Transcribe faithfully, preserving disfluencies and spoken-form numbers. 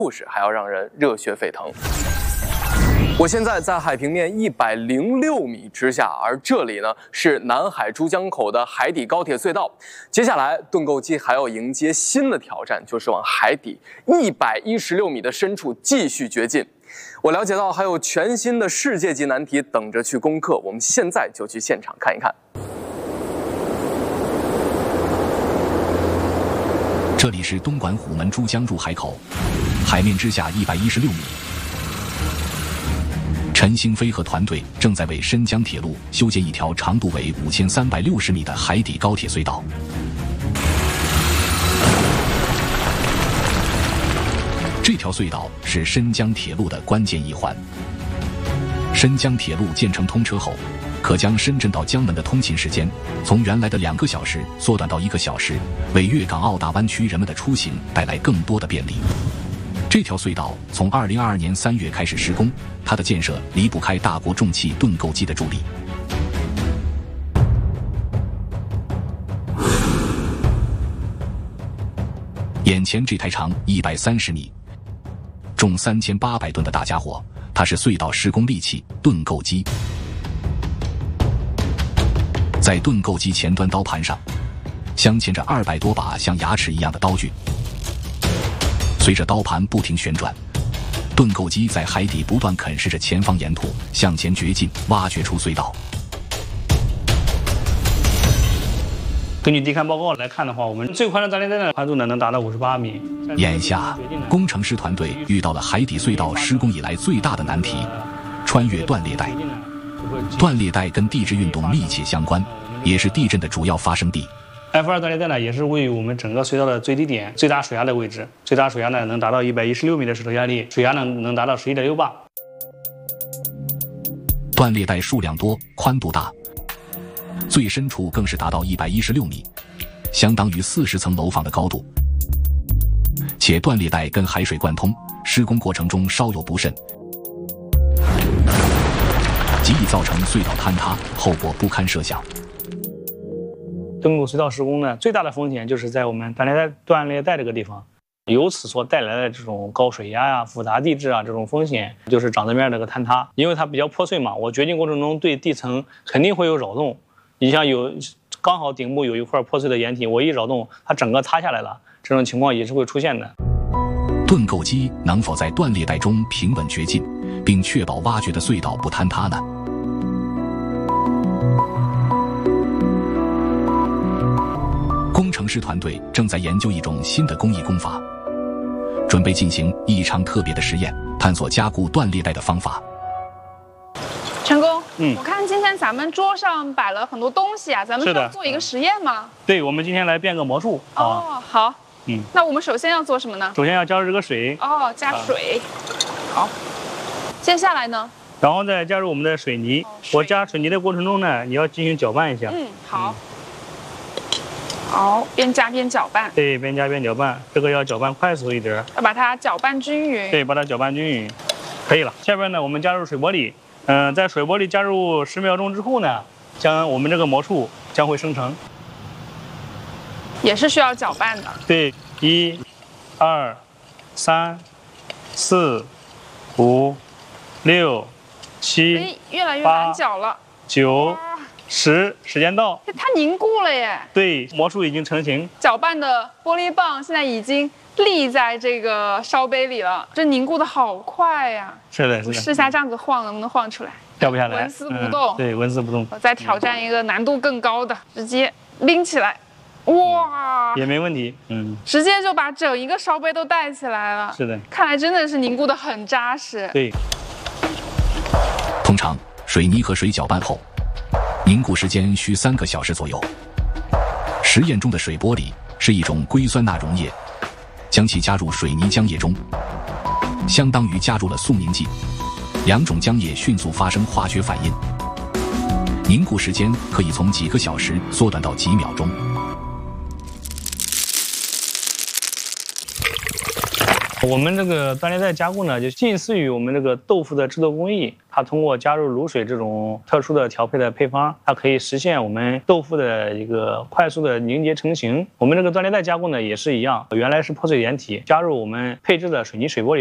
故事还要让人热血沸腾。我现在在海平面一百零六米之下，而这里呢是南海珠江口的海底高铁隧道。接下来，盾构机还要迎接新的挑战，就是往海底一百一十六米的深处继续掘进。我了解到还有全新的世界级难题等着去攻克，我们现在就去现场看一看。 这里是东莞虎门珠江入海口，海面之下一百一十六米。陈兴飞和团队正在为深江铁路修建一条长度为五千三百六十米的海底高铁隧道。这条隧道是深江铁路的关键一环。深江铁路建成通车后，可将深圳到江门的通勤时间从原来的两个小时缩短到一个小时，为粤港澳大湾区人们的出行带来更多的便利。这条隧道从二零二二年三月开始施工，它的建设离不开大国重器盾构机的助力。眼前这台长一百三十米、重三千八百吨的大家伙，它是隧道施工利器盾构机。在盾构机前端刀盘上，镶嵌着二百多把像牙齿一样的刀具。随着刀盘不停旋转，盾构机在海底不断啃食着前方岩土，向前掘进，挖掘出隧道。 根据地勘报告来看的话，我们最宽的断裂带的宽度呢能达到五十八米。 眼下，工程师团队遇到了海底隧道施工以来最大的难题：穿越断裂带。断裂带跟地质运动密切相关，也是地震的主要发生地。 F 二 断裂带呢，也是位于我们整个隧道的最低点、最大水压的位置。最大水压呢能达到一百一十六米的石头压力，水压呢能达到十一点六巴。 断裂带数量多，宽度大，最深处更是达到一百一十六米，相当于四十层楼房的高度。且断裂带跟海水贯通，施工过程中稍有不慎，极易造成隧道坍塌，后果不堪设想。 盾构隧道施工呢，最大的风险就是在我们断裂带断裂带这个地方，由此所带来的这种高水压呀、啊、复杂地质啊这种风险，就是掌泽面这个坍塌，因为它比较破碎嘛，我掘进过程中对地层肯定会有扰动。你像有刚好顶部有一块破碎的岩体，我一扰动，它整个塌下来了，这种情况也是会出现的。 盾构机能否在断裂带中平稳掘进，并确保挖掘的隧道不坍塌呢？工程师团队正在研究一种新的工艺工法，准备进行异常特别的实验，探索加固断裂带的方法。 陈工， 嗯， 我看今天咱们桌上摆了很多东西啊，咱们是要做一个实验吗？ 对，我们今天来变个魔术。 哦，好， 嗯， 那我们首先要做什么呢？ 首先要加入这个水。 哦，加水。啊、好，接下来呢？ 然后再加入我们的水泥。哦、水我加水泥的过程中呢，你要进行搅拌一下。 嗯，好。嗯好，边加边搅拌。 对，边加边搅拌，这个要搅拌快速一点， 要把它搅拌均匀。 对，把它搅拌均匀，可以了。下边呢，我们加入水玻璃。嗯、呃，在水玻璃加入十秒钟之后呢，将我们这个魔术将会生成。 也是需要搅拌的。 对，一、二、三、四、五、六、七、 越来越难搅了。 九。十，时间到， 它凝固了耶！ 对，魔术已经成型。 搅拌的玻璃棒现在已经立在这个烧杯里了，这凝固的好快呀！ 是的，是的。 我试下这样子晃，能不能晃出来？ 掉不下来， 纹丝不动。 嗯、对，纹丝不动。 我再挑战一个难度更高的，直接拎起来，哇， 也没问题。嗯， 直接就把整一个烧杯都带起来了。 是的， 看来真的是凝固的很扎实。 对。 通常水泥和水搅拌后，凝固时间需三个小时左右。实验中的水玻璃是一种硅酸钠溶液，将其加入水泥浆液中，相当于加入了速凝剂，两种浆液迅速发生化学反应，凝固时间可以从几个小时缩短到几秒钟。 我们这个断裂带加工呢，就近似于我们这个豆腐的制作工艺。它通过加入卤水这种特殊的调配的配方，它可以实现我们豆腐的一个快速的凝结成型。我们这个断裂带加工呢也是一样，原来是破碎掩体，加入我们配置的水泥水玻璃。